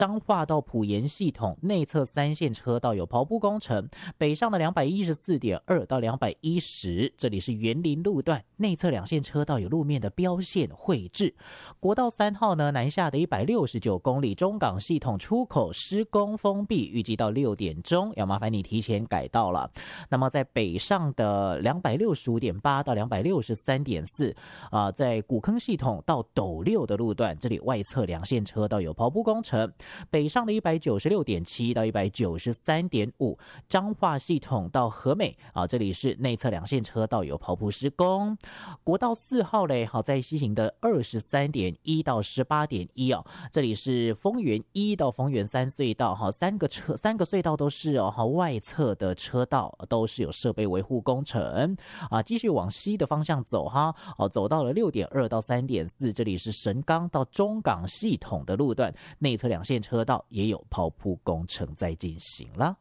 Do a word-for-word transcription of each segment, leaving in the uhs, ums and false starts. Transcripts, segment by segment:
彰化到埔盐系统内侧三线车道有刨铺工程，北上的 两百一十四点二 到两百一十，这里是园林路段，内侧两线车道有路面的标线绘制。国道三号呢，南下的一百六十九公里中港系统出口施工封闭，预计到六点钟，要麻烦你提前改道了。那么在北上的 两百六十五点八 到 两百六十三点四、呃、在古坑系统到斗六的路段，这里外侧两线车道有刨铺工程。北上的 一百九十六点七 到 一百九十三点五，彰化系统到和美、啊、这里是内侧两线车道有刨铺施工。国道四号嘞，好，在西行的 二十三点一 到 十八点一、哦、这里是丰原一到丰原三隧道、哦、三个车三个隧道都是、哦、外侧的车道都是有设备维护工程啊。继续往西的方向走哈、哦，走到了 六点二 到 三点四，这里是神冈到中港系统的路段，内侧两线车道也有刨铺工程在进行了。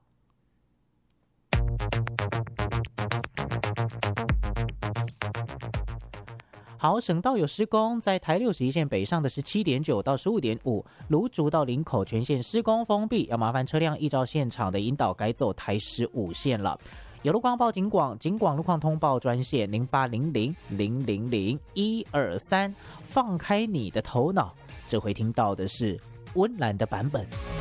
好，省道有施工，在台六十一线北上的 十七点九 到 十五点五，芦竹到林口全线施工封闭，要麻烦车辆依照现场的引导改走台十五线了。有路况报警广，警广路况通报专线零八零零零零零一二三，放开你的头脑，这回听到的是温岚的版本。